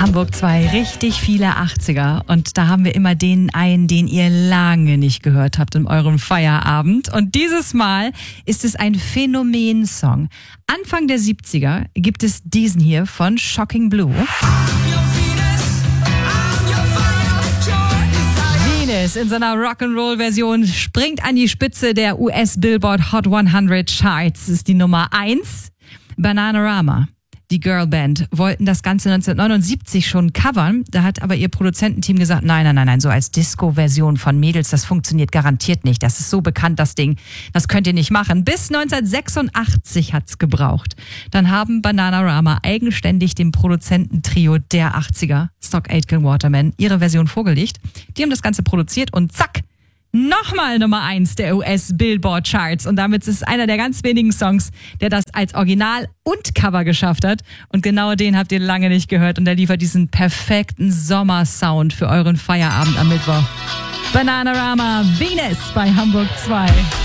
Hamburg 2, richtig viele 80er. Und da haben wir immer den ihr lange nicht gehört habt in eurem Feierabend. Und dieses Mal ist es ein Phänomensong. Anfang der 70er gibt es diesen hier von Shocking Blue. Venus in seiner Rock'n'Roll-Version springt an die Spitze der US-Billboard Hot 100 Charts. Das ist die Nummer 1. Bananarama, die Girlband, wollten das Ganze 1979 schon covern. Da hat aber ihr Produzententeam gesagt, nein, so als Disco-Version von Mädels, das funktioniert garantiert nicht. Das ist so bekannt, das Ding. Das könnt ihr nicht machen. Bis 1986 hat's gebraucht. Dann haben Bananarama eigenständig dem Produzententrio der 80er, Stock Aitken Waterman, ihre Version vorgelegt. Die haben das Ganze produziert und zack, nochmal Nummer 1 der US-Billboard Charts. Und damit ist es einer der ganz wenigen Songs, der das als Original und Cover geschafft hat. Und genau den habt ihr lange nicht gehört. Und der liefert diesen perfekten Sommersound für euren Feierabend am Mittwoch. Bananarama, Venus bei Hamburg 2.